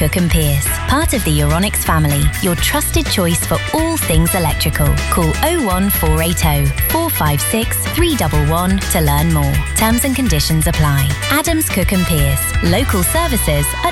Cook and Pierce, part of the Euronics family, your trusted choice for all things electrical. Call 01480 456 311 to learn more. Terms and conditions apply. Adams Cook and Pierce, local services at